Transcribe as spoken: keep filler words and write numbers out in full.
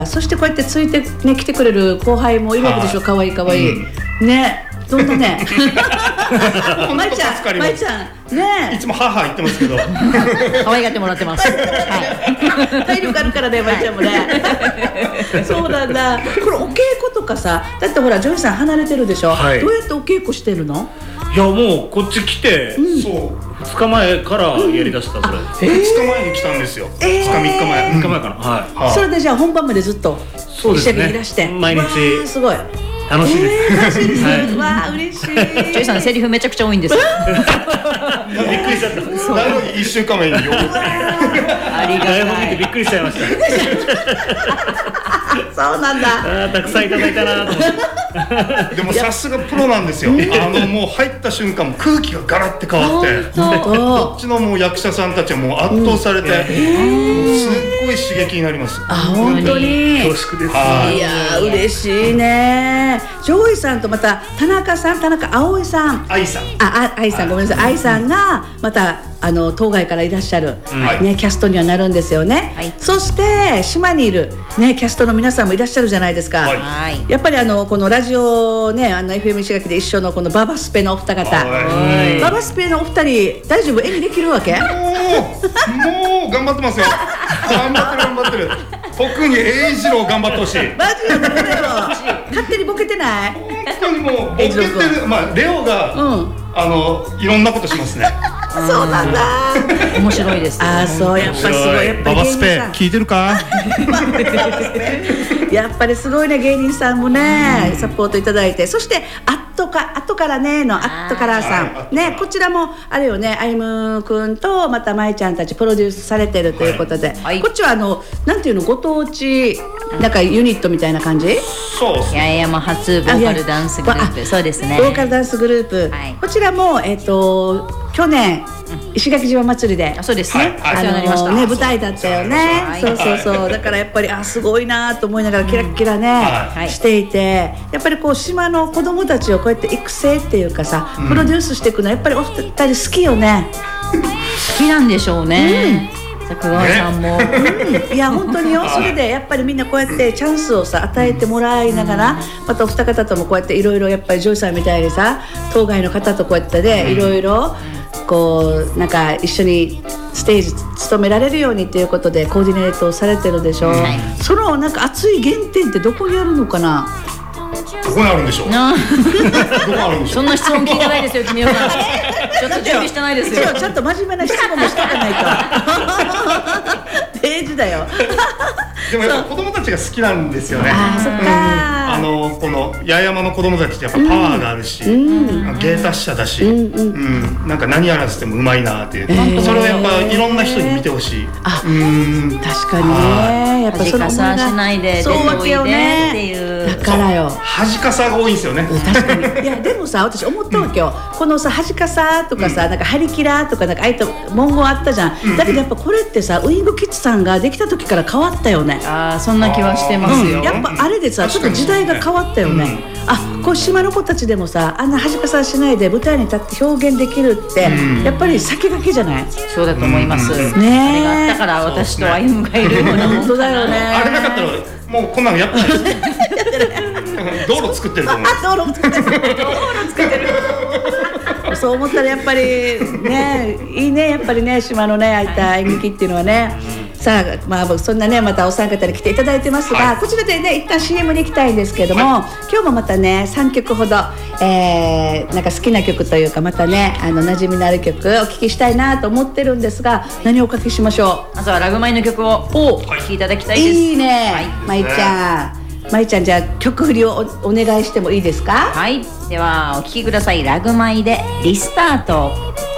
そしてこうやってついて、ね、来てくれる後輩もいるわけでしょ。かわいいかわいい、うん、ね、どんなねまいちゃん、まいちゃんね、 いつも母言ってますけど可愛がってもらってます、はい、 体力あるからね、まいちゃんもねそうなんだ。これお稽古とかさ、だってほらジョイさん離れてるでしょ、はい、どうやってお稽古してるの？ いやもうこっち来て、うん、そうふつかまえからやりだした、それ、うん、 ふつかまえに来たんですよ、えー、ふつかみっかまえ、 みっかまえかな、はい、 はあ、それでじゃあ本番までずっと一緒にいらして、 毎日すごい楽しいです、 えー、楽しいです、はい、わー嬉しい。ジョイさんセリフめちゃくちゃ多いんですよびっくりしちゃった。 そうなのにいっしゅうかんまえに呼ぶありがたい。 びっくりしちゃいましたそうなんだ。 あたくさんいただいたなと思ってでもさすがプロなんですよ。あのもう入った瞬間空気がガラッて変わって、こっちのもう役者さんたちはもう圧倒されて、うん、すっごい刺激になります。 あ、本当に恐縮です。 いや嬉しいね。ジョイさんとまた田中さん、田中葵さん、 愛さん、 あ、愛さん、ごめんなさい、愛さんがまたあの当該からいらっしゃる、 はい、 ね、キャストにはなるんですよね、はい、そして島にいる、ね、キャストの皆さんもいらっしゃるじゃないですか、はい、やっぱりあのこのラジオ、ね、あの エフエム 石垣で一緒のこのババスペのお二方、はい、ババスペのお二人大丈夫？演技できるわけ？もうもう頑張ってますよ頑張ってる頑張ってる特に栄一郎頑張ってほしい。 マジでダメだよ勝手にボケてない？ 本当にもうボケてる。まあレオが、うん、あのいろんなことしますねそうなんだ面白いです、ね、 あ、そう、やっぱりすごい、やっぱりババスペ聞いてるかやっぱりすごいね、芸人さんもねサポートいただいて、そしてあっとかあとからねのあっとからさんね、こちらもあれよね、あいむくんとまたまいちゃんたちプロデュースされてるということで、はい、こっちはあのなんていうの、ご当地なんかユニットみたいな感じ？ そうですね、 八重山初ボーカルダンスグループ、そうですね、 ボーカルダンスグループ、はい、こちらもえっと去年石垣島祭りで、 あ、そうですね、 あのー、ね、舞台だったよね。そうそうそう、だからやっぱりあ、すごいなと思いながらキラキラね、はい、していて、やっぱりこう島の子供たちをこうやって育成っていうかさ、プロデュースしていくのはやっぱりお二人好きよね。 好きなんでしょうね、うん、坂川さんも、 うん、いや本当によ。それでやっぱりみんなこうやってチャンスをさ与えてもらいながら、またお二方ともこうやっていろいろやっぱりジョイさんみたいにさ当該の方とこうやってねいろいろこうなんか一緒にステージ務められるようにということでコーディネートをされてるでしょ、はい、そのなんか熱い原点ってどこにあるのかな？ どこにあるんでしょうどこにあるんでしょう。 そんな質問聞いてないですよ君はちょっと準備してないですよちょっと真面目な質問もしていかないと大事だよでもやっぱ子供たちが好きなんですよね。 あ、そっか、 あのこの八重山の子供たちってやっぱパワーがあるし、うん、芸達者だし、うんうん、なんか何やらせてもうまいなっていう、えー、それをやっぱいろんな人に見てほしい。 あ、うん、確かにね、やっぱその恥かさしないで出ておいでっていう、 だからよ、 恥かさが多いんですよね。 確かにいやでもさ、私思ったわけよ、うん、このさ恥かさとかさ、うん、なんかハリキラとかなんかああいった文言あったじゃん、うん、だけどやっぱこれってさウイングキッズさんができた時から変わったよね。 あ、そんな気はしてますよ、 うん、やっぱあれでさちょっと時代が変わったよね、うん、あ、こう島の子たちでもさあんな恥かさしないで舞台に立って表現できるって、うん、やっぱり先駆けじゃない？ そうだと思います、 うん、ね、 あれがあったから私と歩夢がいるような本当だよね。 あれなかったらもうこんなのやってない道路作ってると思う道路作ってる道路作ってるそう思ったらやっぱりね、いいね、やっぱりね、島のねああいった演劇っていうのはね。さあ、まあ、そんなねまたお三方に来ていただいてますが、はい、こちらでね一旦 シーエム に行きたいんですけども、はい、今日もまたねさんきょくほど、えー、なんか好きな曲というかまたねあの馴染みのある曲お聴きしたいなと思ってるんですが、何をおかけしましょう？ まずはラグマイの曲をお聴きいただきたいです。 いいね、はい、まいちゃん、まいちゃん、じゃあ曲振りを お, お願いしてもいいですか？ はい、ではお聴きください。ラグマイでリスタート。